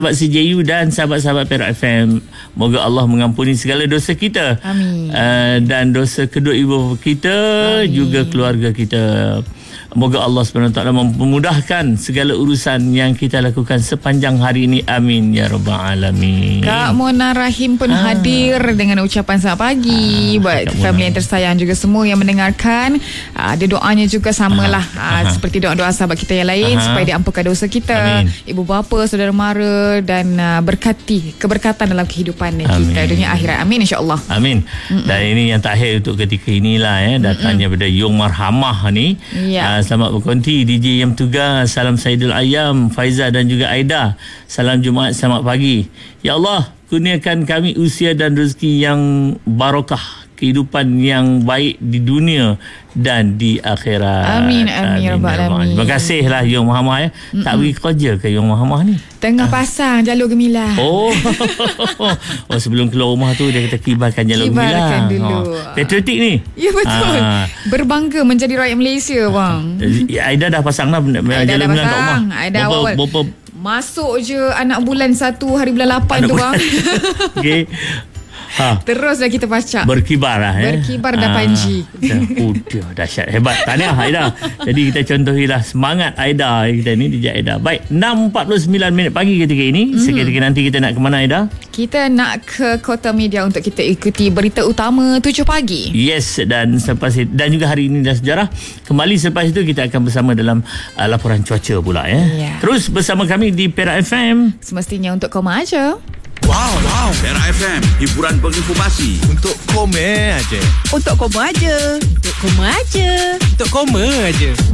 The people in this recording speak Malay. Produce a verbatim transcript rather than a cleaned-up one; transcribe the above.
Sahabat C J U dan sahabat-sahabat Perak F M, moga Allah mengampuni segala dosa kita. Amin. Uh, dan dosa kedua ibu kita, amin, juga keluarga kita. Moga Allah subhanahu wa taala mempermudahkan segala urusan yang kita lakukan sepanjang hari ini. Amin ya rabbal alamin. Kak Mona Rahim pun ah. hadir dengan ucapan selamat pagi ah, buat family yang tersayang juga semua yang mendengarkan. Ah, ada doanya juga samalah ah, ah, seperti doa-doa sahabat kita yang lain, ah, supaya diampunkan dosa kita. Amin. Ibu bapa, saudara mara, dan uh, berkati keberkatan dalam kehidupan kita dunia akhirat. Amin insya-Allah. Amin. Mm-mm. Dan ini yang terakhir untuk ketika inilah eh datangnya daripada Yung Marhamah ni. Ya. Uh, selamat berkonti D J Yam Tuga. Salam Saidul Ayam, Faiza dan juga Aida. Salam Jumaat, selamat pagi. Ya Allah, kurniakan kami usia dan rezeki yang barakah, kehidupan yang baik di dunia dan di akhirat. Amin amin rabbal alamin. Terima kasihlah Yung Muhammad ya. Mm-mm. Tak pergi kerja ke Yung Muhammad ni? Tengah pasang jalur gemilang. Oh. Oh, sebelum keluar rumah tu dia kata kibarkan jalur gemilang. Kibarkan dulu. Oh. Patriotik ni. Ya betul. Ah. Berbangga menjadi rakyat Malaysia bang. Aida dah pasang dah jalur gemilang kat rumah. Aida awal. Berapa, masuk je anak bulan satu hari bulan lapan tu bang. Okey. Ha. Teruslah kita baca. Berkibar lah eh. Berkibar dah panji. Oh dia dahsyat, hebat. Tahniah Aida. Jadi kita contohilah semangat Aida kita ni, D J Aida. Baik, enam empat puluh sembilan minit pagi ketika ini. Mm-hmm. Seketika nanti kita nak ke mana Aida? Kita nak ke Kota Media untuk kita ikuti berita utama tujuh pagi. Yes, dan selepas itu, dan juga hari ini dan sejarah. Kembali selepas itu kita akan bersama dalam uh, laporan cuaca pula ya. Yeah. Terus bersama kami di Perak F M. Semestinya untuk koma aja. Wow, wow. Perak F M, hiburan penginformasi. Untuk komen aja. Untuk koma aja. Untuk koma aja. Untuk koma aja.